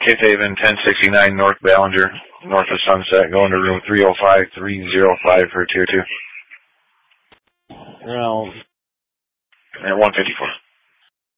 Kithaven, 1069 North Ballinger, north of Sunset, going to room 305-305 for Tier 2. Well, At 154.